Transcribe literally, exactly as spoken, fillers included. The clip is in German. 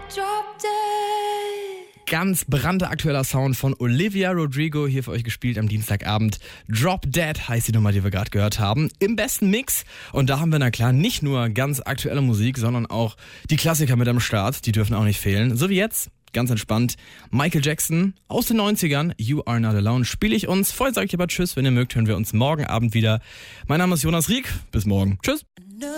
Ganz brandaktueller Sound von Olivia Rodrigo, hier für euch gespielt am Dienstagabend. Drop Dead heißt die Nummer, die wir gerade gehört haben. Im besten Mix. Und da haben wir, na klar, nicht nur ganz aktuelle Musik, sondern auch die Klassiker mit am Start. Die dürfen auch nicht fehlen. So wie jetzt, ganz entspannt, Michael Jackson aus den neunzigern, You Are Not Alone, spiele ich uns. Vorher sage ich aber Tschüss, wenn ihr mögt, hören wir uns morgen Abend wieder. Mein Name ist Jonas Rieck. Bis morgen. Tschüss.